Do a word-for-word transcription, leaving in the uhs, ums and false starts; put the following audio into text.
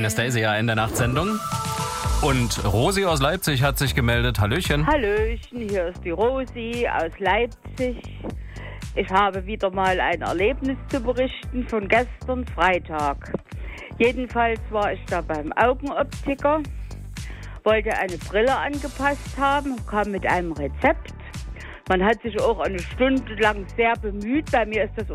Anastasia in der Nachtsendung. Und Rosi aus Leipzig hat sich gemeldet. Hallöchen. Hallöchen, hier ist die Rosi aus Leipzig. Ich habe wieder mal ein Erlebnis zu berichten von gestern Freitag. Jedenfalls war ich da beim Augenoptiker, wollte eine Brille angepasst haben, kam mit einem Rezept. Man hat sich auch eine Stunde lang sehr bemüht. Bei mir ist das